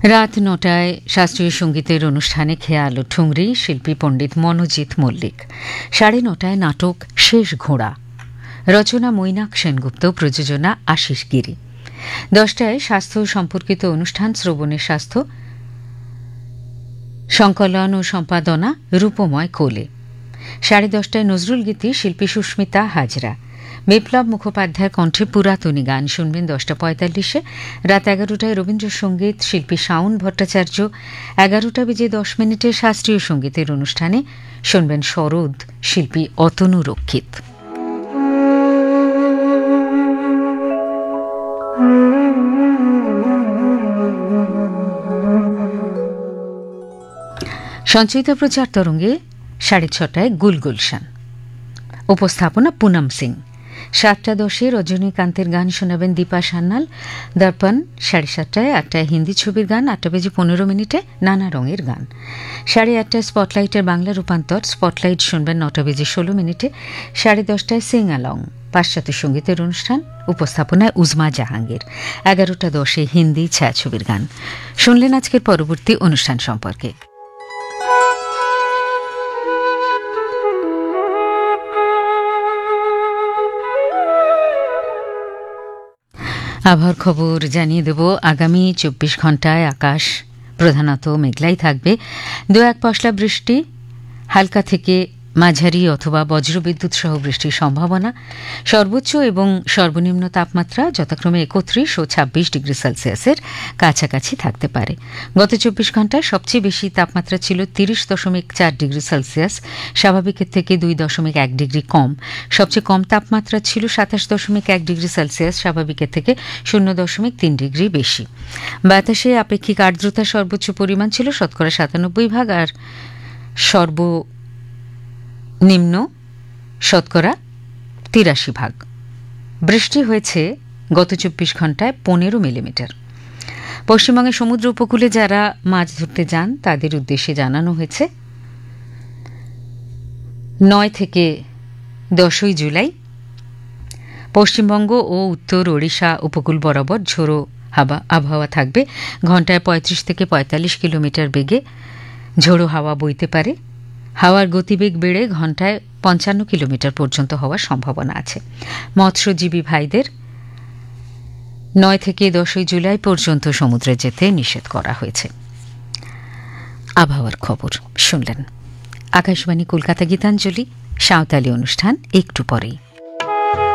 রাত ৯টায় শাস্ত্রীয় সঙ্গীতের অনুষ্ঠানে খেয়াল ও ঠুংরি শিল্পী পণ্ডিত মনোজিৎ মল্লিক। ৯:৩০টায় নাটক শেষ ঘোড়া, রচনা মৈনাক সেনগুপ্ত, প্রযোজনা আশিস গিরি। ১০টায় স্বাস্থ্য সম্পর্কিত অনুষ্ঠান শ্রবণের স্বাস্থ্য, সংকলন ও সম্পাদনা রূপময় কোলে। ১০:৩০টায় নজরুল গীতি, শিল্পী সুস্মিতা হাজরা। বিপ্লব মুখোপাধ্যায়ের কণ্ঠে পুরাতনী গান শুনবেন ১০:৪৫-এ। রাত ১১টায় রবীন্দ্রসঙ্গীত, শিল্পী শাওন ভট্টাচার্য। ১১টা বেজে ১০ মিনিটে শাস্ত্রীয় সঙ্গীতের অনুষ্ঠানে শুনবেন সরোদ, শিল্পী অতনু রক্ষিত। সঞ্চিত প্রচার তরঙ্গে ৬:৩০টায় গুলগুলশান, উপস্থাপনা পুনম সিং। ৭:১০-এ রজনীকান্তের গান শোনাবেন দীপা সান্যাল। দর্পণ ৭:৩০টায়। ৮টায় হিন্দি ছবির গান। ৮:১৫ নানা রঙের গান। ৮:৩০টায় স্পটলাইটের বাংলা রূপান্তর। স্পটলাইট শুনবেন ৯:১৬। ১০:৩০টায় সিং অ্যালং, পাশ্চাত্য সঙ্গীতের অনুষ্ঠান, উপস্থাপনায় উজমা জাহাঙ্গীর। ১১:১০-এ হিন্দি ছায়াছবির গান। শুনলেন আজকের পরবর্তী অনুষ্ঠান সম্পর্কে। আবহাওয়ার খবর জানিয়ে দেব। আগামী ২৪ ঘণ্টায় আকাশ প্রধানত মেঘলাই থাকবে। ২-১ পশলা বৃষ্টি, হালকা থেকে মাঝারি অথবা বজ্রবিদ্যুৎ সহ বৃষ্টির সম্ভাবনা। সর্বোচ্চ এবং সর্বনিম্ন তাপমাত্রা যথাক্রমে ৩১ ও ২৬ ডিগ্রি সেলসিয়াসের কাছাকাছি থাকতে পারে। গত ২৪ ঘণ্টায় সবচেয়ে বেশি তাপমাত্রা ছিল ৩০.৪ ডিগ্রি সেলসিয়াস, স্বাভাবিকের থেকে ২.১ ডিগ্রি কম। সবচেয়ে কম তাপমাত্রা ছিল ২৭.১ ডিগ্রি সেলসিয়াস, স্বাভাবিকের থেকে ০.৩ ডিগ্রি বেশি। বাতাসে আপেক্ষিক আর্দ্রতা সর্বোচ্চ পরিমাণ ছিল ৯৭%, আর নিম্ন ৮৩%। বৃষ্টি হয়েছে গত ২৪ ঘণ্টায় ১৫ মিলিমিটার। পশ্চিমবঙ্গের সমুদ্র উপকূলে যারা মাছ ধরতে যান তাদের উদ্দেশ্যে জানানো হয়েছে ৯ থেকে ১০ই জুলাই পশ্চিমবঙ্গ ও উত্তর ওড়িশা উপকূল বরাবর ঝোড়ো আবহাওয়া থাকবে। ঘণ্টায় ৩৫ থেকে ৪৫ কিলোমিটার বেগে ঝোড়ো হাওয়া বইতে পারে। হাওয়ার গতিবেগ বেড়ে ঘণ্টায় ৫৫ কিলোমিটার পর্যন্ত হওয়ার সম্ভাবনা আছে। মৎস্যজীবী ভাইদের ৯ থেকে ১০ই জুলাই পর্যন্ত সমুদ্রে যেতে নিষেধ করা হয়েছে। আবহাওয়ার খবর শুনলেন। আকাশবাণী কলকাতা গীতাঞ্জলি, সাঁওতালি অনুষ্ঠান একটু পরেই।